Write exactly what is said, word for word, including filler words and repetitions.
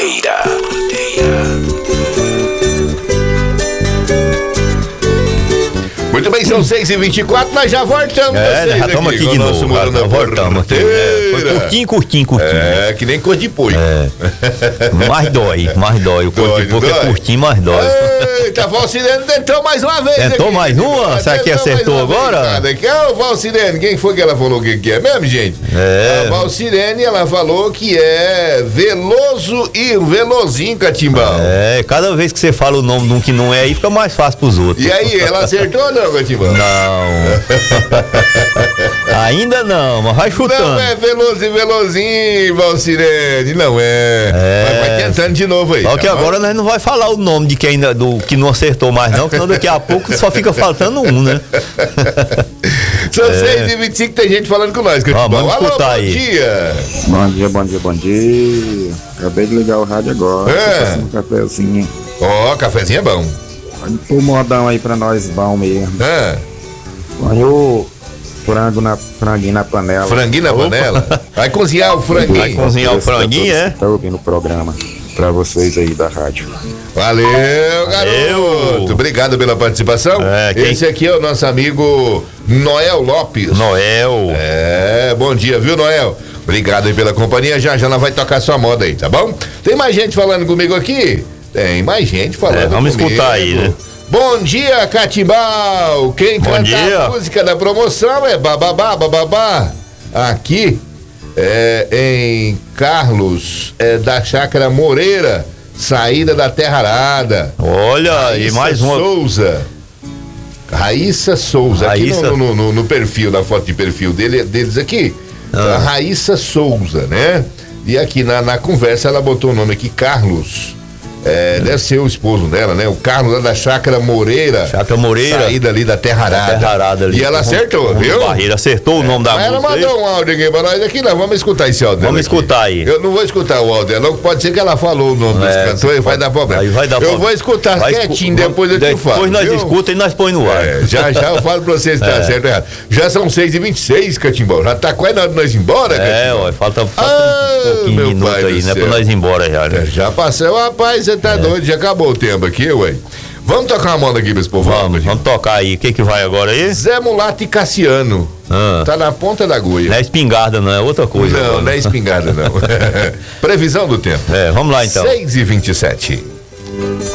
Fruteira. Muito bem, são seis e vinte e quatro, nós já voltamos. É, já estamos aqui, aqui de novo. Já voltamos aqui. É, foi curtinho, curtinho, curtinho. É, que nem cor de poi. É. Mais dói, mais dói. O cor de poi é curtinho, mais dói. Eita, Valcirene tentou mais uma vez. Tentou aqui. mais uma? Será que acertou agora? Aqui é o Valcirene. Quem foi que ela falou que, que é mesmo, gente? É. A Valcirene, ela falou que é Veloso e Velozinho, Catimbau. É, cada vez que você fala o nome de um que não é aí, fica mais fácil pros outros. E aí, ela acertou ou não, Catimbau? Não. Ainda não, mas vai chutando. Não é Veloso e Velozinho, Valcirene, não é. É. Mas vai tentando de novo aí. Só que tá agora nós não vai falar o nome de quem ainda, do que não acertou mais não, senão daqui a pouco só fica faltando um, né? São é. seis e vinte e cinco, tem gente falando com nós. Ó, vamos Alô, escutar bom aí. dia. Bom dia, bom dia, bom dia. Acabei de ligar o rádio agora. É. Um cafezinho. Ó, oh, cafezinho é bom. Põe o modão aí pra nós, bom mesmo. É. Põe o frango na, franguinho na panela. Franguinho na panela? Vai cozinhar o franguinho. Vai cozinhar o franguinho, é? Tá ouvindo o programa pra vocês aí da rádio. Valeu, garoto. Valeu. Obrigado pela participação. É, quem... Esse aqui é o nosso amigo Noel Lopes. Noel. É, bom dia, viu, Noel? Obrigado aí pela companhia. Já já ela vai tocar sua moda aí, tá bom? Tem mais gente falando comigo aqui? Tem mais gente falando é, vamos comigo. escutar aí, né? Bom dia, Catimbau. Quem Bom canta dia. a música da promoção é Bababá, Bababá. Aqui é em Carlos, é da Chácara Moreira, saída da Terra Arada. Olha, Raíssa e mais uma. Souza. Raíssa Souza. Raíssa... Aqui no, no, no, no perfil, na foto de perfil dele, deles aqui. Ah. A Raíssa Souza, né? E aqui na, na conversa ela botou o nome aqui, Carlos. É, deve ser o esposo dela, né? O Carlos lá da Chácara Moreira. Chácara Moreira. Saída ali da Terra Arada. Terra Arada ali. E ela acertou, viu? Barreira, acertou é. o nome da Mas música. Ela mandou aí. um áudio aqui pra nós aqui, nós vamos escutar esse áudio. Vamos escutar aí. Eu não vou escutar o áudio dela, pode ser que ela falou o nome é, dos cantores, vai dar problema. Aí vai dar eu problema. vou escutar vai quietinho, escu... depois eu te falo. Depois nós escutamos e nós põe no ar. É, já já eu falo pra vocês se tá é. certo ou errado. Já são seis e vinte e seis, Catimbau. Já tá quase na hora de nós ir embora, Catimbau. É, ó, falta, falta ah, um pouquinho de minuto aí, né? Pra nós ir embora já, né? É, já passou, rapaz, você tá é. doido, já acabou o tempo aqui, ué. Vamos tocar uma moda aqui pra esse povo? Vamos, vamos tocar aí. O que que vai agora aí? Zé Mulato e Cassiano. Ah. Tá na ponta da agulha. Não é espingarda, não, é outra coisa. Não, agora. Não é espingarda, não. Previsão do tempo. É, vamos lá então. seis e vinte e sete.